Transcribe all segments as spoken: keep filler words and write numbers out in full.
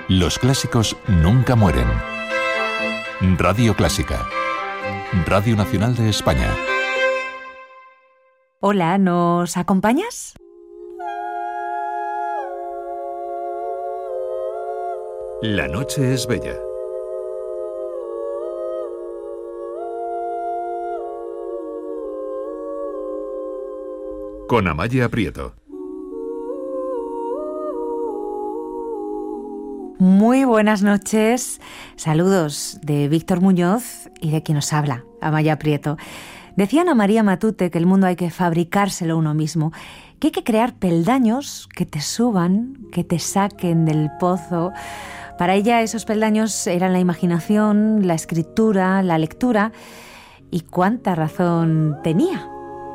Los clásicos nunca mueren. Radio Clásica. Radio Nacional de España. Hola, ¿nos acompañas? La noche es bella. Con Amaya Prieto. Muy buenas noches, saludos de Víctor Muñoz y de quien nos habla, Amaya Prieto. Decía Ana María Matute que el mundo hay que fabricárselo uno mismo, que hay que crear peldaños que te suban, que te saquen del pozo. Para ella esos peldaños eran la imaginación, la escritura, la lectura, y cuánta razón tenía.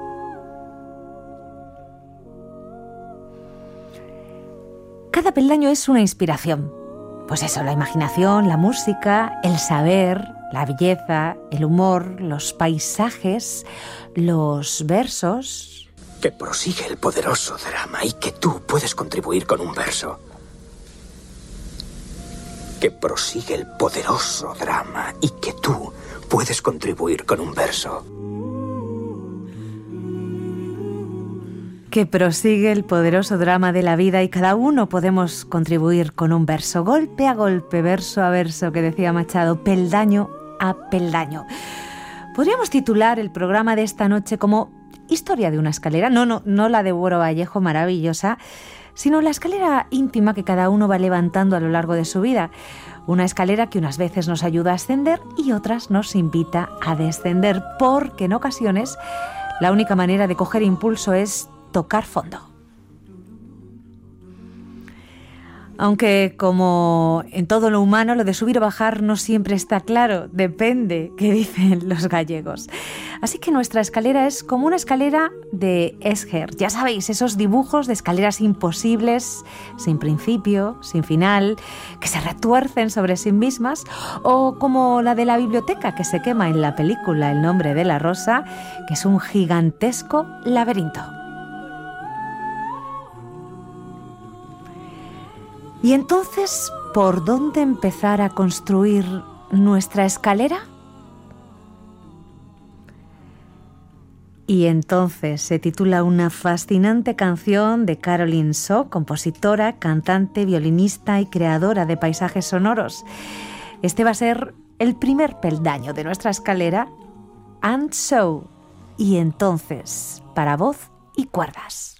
Cada peldaño es una inspiración. Pues eso, la imaginación, la música, el saber, la belleza, el humor, los paisajes, los versos. Que prosigue el poderoso drama y que tú puedes contribuir con un verso. Que prosigue el poderoso drama y que tú puedes contribuir con un verso. Que prosigue el poderoso drama de la vida y cada uno podemos contribuir con un verso, golpe a golpe, verso a verso, que decía Machado, peldaño a peldaño. Podríamos titular el programa de esta noche como Historia de una escalera, no, no, no la de Buero Vallejo maravillosa, sino la escalera íntima que cada uno va levantando a lo largo de su vida. Una escalera que unas veces nos ayuda a ascender y otras nos invita a descender, porque en ocasiones la única manera de coger impulso es tocar fondo. Aunque, como en todo lo humano, lo de subir o bajar no siempre está claro, depende, que dicen los gallegos. Así que nuestra escalera es como una escalera de Escher. Ya sabéis, esos dibujos de escaleras imposibles, sin principio, sin final, que se retuercen sobre sí mismas, o como la de la biblioteca que se quema en la película El nombre de la rosa, que es un gigantesco laberinto. ¿Y entonces por dónde empezar a construir nuestra escalera? Y entonces se titula una fascinante canción de Caroline Shaw, compositora, cantante, violinista y creadora de paisajes sonoros. Este va a ser el primer peldaño de nuestra escalera, And So, y entonces, para voz y cuerdas.